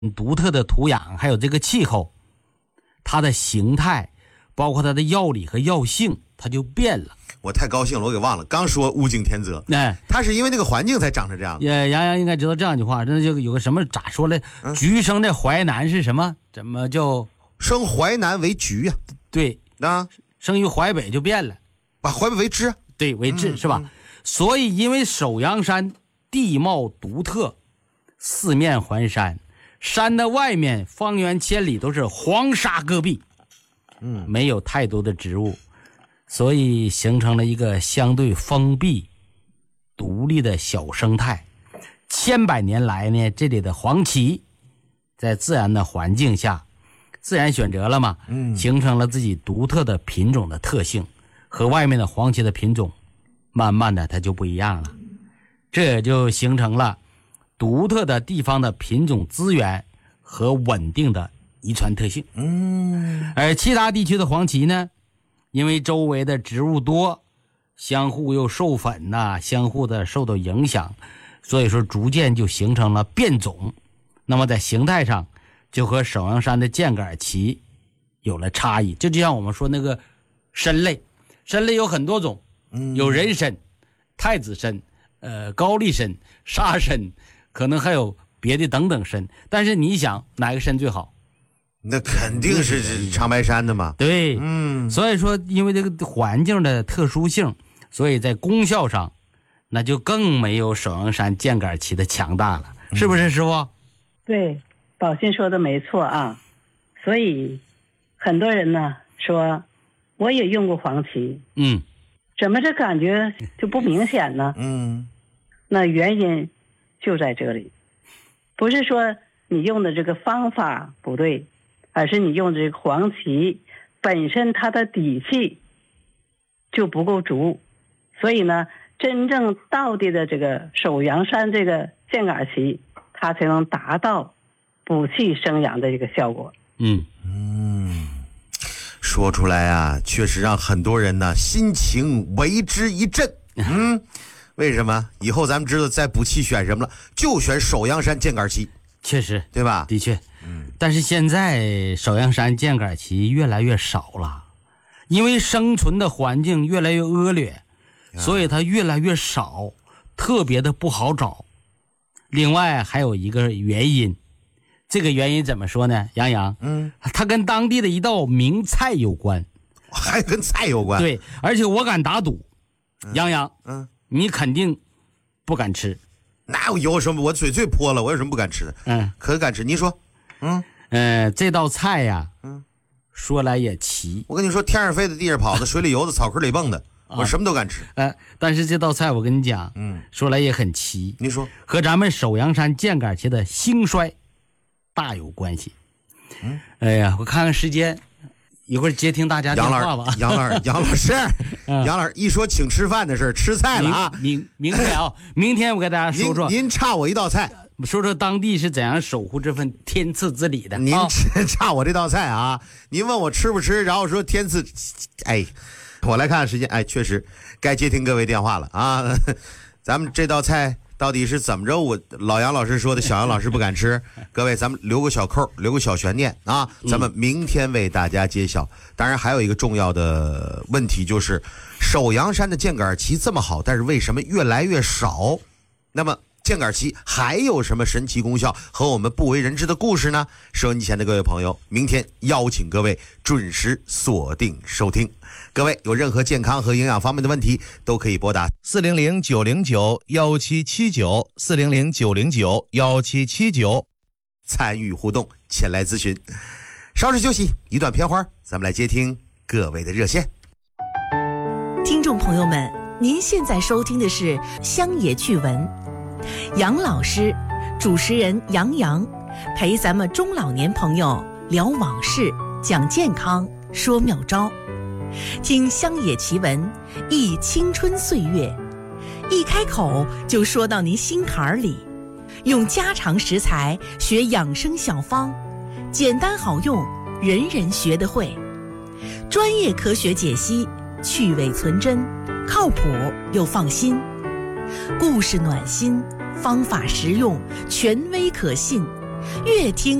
独特的土壤，还有这个气候，它的形态，包括它的药理和药性，它就变了。 我太高兴了，我给忘了，刚说物竞天择，它是因为那个环境才长成这样的。 杨洋应该知道这样一句话，这就有个什么咋说嘞？橘生的淮南是什么？怎么就生淮南为橘呀？ 对啊， 生于淮北就变了， 把淮北为枳， 对，为枳是吧？所以因为首阳山地貌独特，四面环山，山的外面方圆千里都是黄沙戈壁，没有太多的植物，所以形成了一个相对封闭独立的小生态。千百年来呢，这里的黄芪在自然的环境下，自然选择了嘛，形成了自己独特的品种的特性，和外面的黄芪的品种慢慢的它就不一样了，这也就形成了独特的地方的品种资源和稳定的遗传特性。而其他地区的黄芪呢，因为周围的植物多，相互又授粉相互的受到影响，所以说逐渐就形成了变种。那么在形态上就和首阳山的箭杆芪有了差异。这就像我们说那个参类有很多种，有人参、太子参、高丽参、沙参，可能还有别的等等参，但是你想哪个参最好？ 那肯定是长白山的嘛。 对，所以说因为这个环境的特殊性，所以在功效上那就更没有首阳山箭杆芪的强大了，是不是师傅？ 对，宝信说的没错啊。所以很多人呢说我也用过黄芪，怎么这感觉就不明显呢？那原因就在这里，不是说你用的这个方法不对，而是你用的这个黄芪本身它的底气就不够足，所以呢，真正到底的这个首阳山这个箭杆芪，它才能达到补气生阳的这个效果。 说出来啊，确实让很多人呢心情为之一振。为什么？以后咱们知道在补气选什么了，就选首阳山箭杆芪。 确实， 对吧？ 的确，但是现在首阳山箭杆芪越来越少了，因为生存的环境越来越恶劣，所以它越来越少，特别的不好找。另外还有一个原因，这个原因怎么说呢？杨洋，它跟当地的一道名菜有关， 还跟菜有关？ 对，而且我敢打赌，杨洋，你肯定不敢吃。 哪有什么？我嘴最泼了，我有什么不敢吃的？可敢吃？你说， 这道菜呀，说来也奇。 我跟你说，天上飞的，地上跑的，水里游的，草坑里蹦的，我什么都敢吃。 但是这道菜我跟你讲，说来也很奇。 你说， 和咱们首阳山箭杆芪的兴衰大有关系。哎呀，我看看时间，一会儿接听大家电话吧。 杨老师，杨老师一说请吃饭的事，吃菜了啊！ 明天啊，明天我给大家说说。 您差我一道菜， 说说当地是怎样守护这份天赐之礼的。 您差我这道菜啊！您问我吃不吃，然后说天赐，我来看看时间，确实该接听各位电话了啊！咱们这道菜到底是怎么着？我老杨老师说的，小杨老师不敢吃。各位，咱们留个小扣，留个小悬念啊！咱们明天为大家揭晓。当然，还有一个重要的问题就是，首阳山的箭杆芪这么好，但是为什么越来越少？那么箭杆芪还有什么神奇功效和我们不为人知的故事呢？收音机前的各位朋友，明天邀请各位准时锁定收听。各位有任何健康和营养方面的问题，都可以拨打400-909-1779，400-909-1779，参与互动，前来咨询。稍事休息，一段片花，咱们来接听各位的热线。 听众朋友们，您现在收听的是乡野趣闻，杨老师，主持人杨洋，陪咱们中老年朋友聊往事，讲健康，说妙招。听乡野奇闻，忆青春岁月，一开口就说到您心坎里。用家常食材学养生小方，简单好用，人人学得会。专业科学解析，去伪存真，靠谱又放心。故事暖心，方法实用，权威可信， 越听